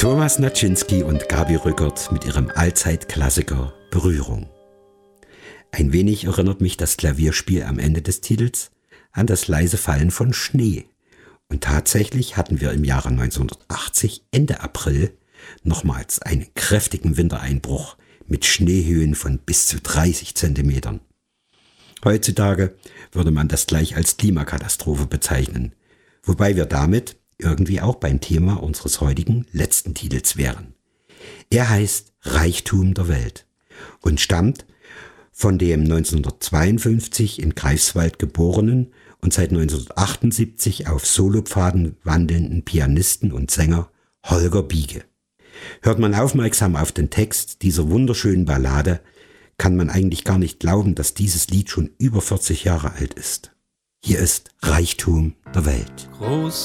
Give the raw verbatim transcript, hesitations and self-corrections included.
Thomas Naczynski und Gabi Rückert mit ihrem Allzeitklassiker Berührung. Ein wenig erinnert mich das Klavierspiel am Ende des Titels an das leise Fallen von Schnee. Und tatsächlich hatten wir im Jahre neunzehnhundertachtzig, Ende April, nochmals einen kräftigen Wintereinbruch mit Schneehöhen von bis zu dreißig Zentimetern. Heutzutage würde man das gleich als Klimakatastrophe bezeichnen, wobei wir damit irgendwie auch beim Thema unseres heutigen letzten Titels wären. Er heißt Reichtum der Welt und stammt von dem neunzehnhundertzweiundfünfzig in Greifswald geborenen und seit neunzehnhundertachtundsiebzig auf Solopfaden wandelnden Pianisten und Sänger Holger Biege. Hört man aufmerksam auf den Text dieser wunderschönen Ballade, kann man eigentlich gar nicht glauben, dass dieses Lied schon über vierzig Jahre alt ist. Hier ist Reichtum der Welt. Groß